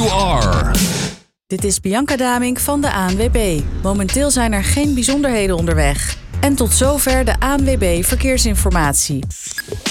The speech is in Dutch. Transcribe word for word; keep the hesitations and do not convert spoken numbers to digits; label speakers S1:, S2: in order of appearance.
S1: you are.
S2: Dit is Bianca Damink van de A N W B. Momenteel zijn er geen bijzonderheden onderweg. En tot zover de A N W B Verkeersinformatie.